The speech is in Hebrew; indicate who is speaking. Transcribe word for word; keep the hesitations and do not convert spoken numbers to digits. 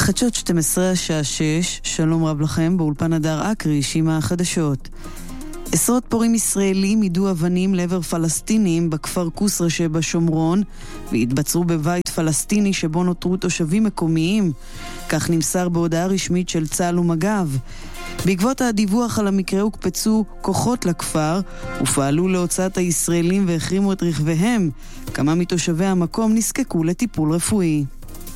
Speaker 1: חדשות שתים עשרה השעה שש, שלום רב לכם, באולפן הדר אקרי, שימה החדשות. עשרות פורעים ישראלים יידו אבנים לעבר פלסטינים בכפר קוסרה שבשומרון, והתבצרו בבית פלסטיני שבו נותרו תושבים מקומיים. כך נמסר בהודעה רשמית של צה"ל ומג"ב. בעקבות הדיווח על המקרה הוקפצו כוחות לכפר ופעלו להוצאת הישראלים והחרימו את רכביהם. כמה מתושבי המקום נזקקו לטיפול רפואי.